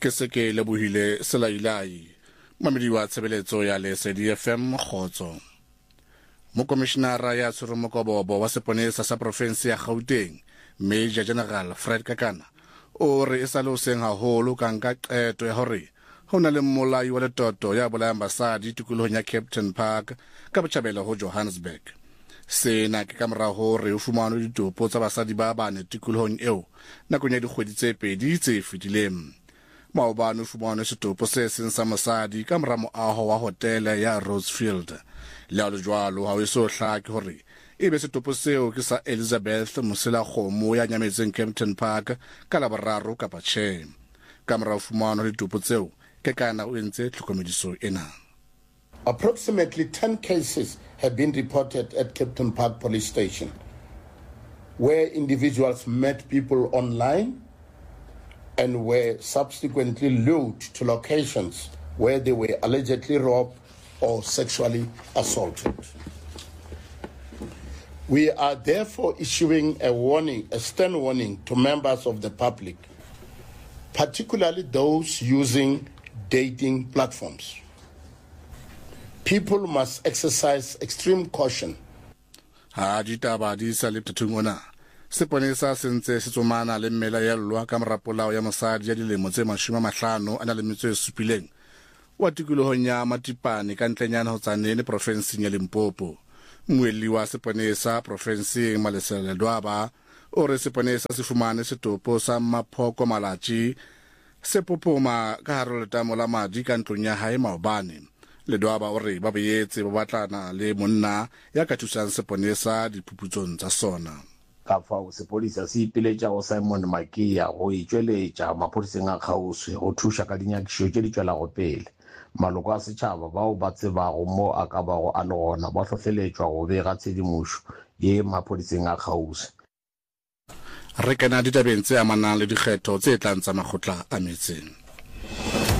ke se ke lebohile Selailai mamedi wa tshebeletso ya Lesedi FM Khotso. Mokomishenara ya Tshweromokobobo wa seponesa sa province ya Gauteng Major General Fred Kakana o re sa lo seng haholo ka nka qeto ya hore hona le molai wa letoto ya bolayang basadi tikolohong ya Captain Park ka botjhabela ho Johannesburg. Sena ke ka mora hore o fumane ditopo tsa basadi ba bane tikolohong eo nakong ya dikgwedi tse pedi tse fetileng. Maobane o fumane setopo se seng sa mosadi ka mora moaho wa hotele ya Rosefield. Le ho jwalo ha o eso hlake hore ebe setopo seo ke sa Elizabeth Musela Khomo ya nyametseng Captain Park ka la boraro kapa tjhe. Ka mora o fumane ditopo tseo ke kana o entse tlhokomediso ena. Approximately 10 cases have been reported at Captain Park Police Station, where individuals met people online and were subsequently lured to locations where they were allegedly robbed or sexually assaulted. We are therefore issuing a stern warning to members of the public, particularly those using dating platforms. People must exercise extreme caution. Ditaba di sa le phetong ona. Seponesa se ntse se tsomana le mmela ya lwa ka morapolao ya mosadi ya dilemo tse 50 a na le metso e supileng wa tikolohong ya Matipane ka ntlenyana ho Tsanene provinseng ya Limpopo. Moeli wa seponesa provinseng Malesela Dwaba o re seponesa se fumane setopo sa Maphoko Malatsi se popoma ka hare letamo la madi ka ntlong ya hae Maobane. Ledwaba o re ba boetse ba batlana le monna ya ka thusang seponesa diphuputsong tsa sona. Ka fa sepodisa se ipiletša go Simon Makia go itšweletša maphodiseng a kgauswi go thuša ka dinyakišo tše di tšwelago pele. Maloko a setšhaba bao ba tsebago mo a ka bago a le gona ba hlohleletšwa go bega tshedimošo ye maphodiseng a kgauswi. Re kena ditabeng tse amanang le dikgetho tse tlang tsa makgotla a metseng.